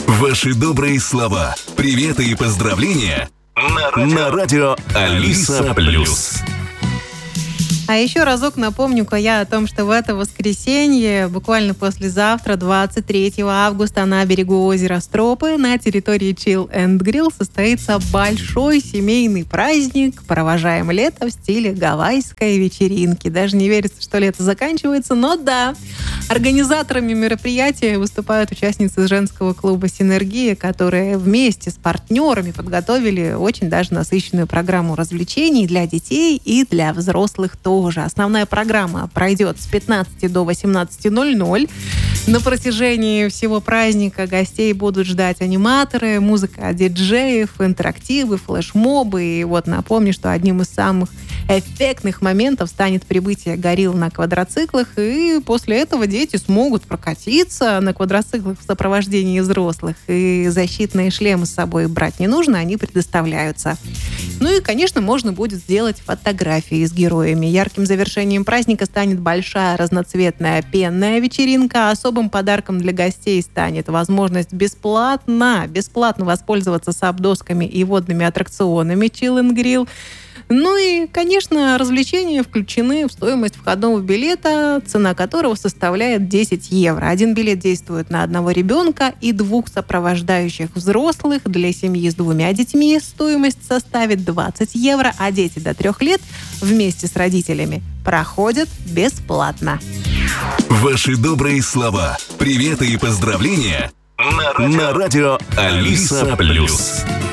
Ваши добрые слова, приветы и поздравления на радио Алиса Плюс. А еще разок напомню-ка я о том, что в это воскресенье, буквально послезавтра, 23 августа, на берегу озера Стропы, на территории Chill and Grill, состоится большой семейный праздник, провожаем лето в стиле гавайской вечеринки. Даже не верится, что лето заканчивается, но да. Организаторами мероприятия выступают участницы женского клуба «Синергия», которые вместе с партнерами подготовили очень даже насыщенную программу развлечений для детей и для взрослых тоже. Основная программа пройдет с 15 до 18:00. На протяжении всего праздника гостей будут ждать аниматоры, музыка от диджеев, интерактивы, флешмобы. И вот напомню, что одним из самых эффектных моментов станет прибытие горилл на квадроциклах, и после этого дети смогут прокатиться на квадроциклах в сопровождении взрослых. И защитные шлемы с собой брать не нужно, они предоставляются. Ну и, конечно, можно будет сделать фотографии с героями. Ярким завершением праздника станет большая разноцветная пенная вечеринка. Особым подарком для гостей станет возможность бесплатно воспользоваться сабдосками и водными аттракционами Chill and Grill. Ну и, конечно, развлечения включены в стоимость входного билета, цена которого составляет 10 евро. Один билет действует на одного ребенка и 2 сопровождающих взрослых. Для семьи с 2 детьми стоимость составит 20 евро, а дети до 3 лет вместе с родителями проходят бесплатно. Ваши добрые слова, приветы и поздравления на радио Алиса Плюс.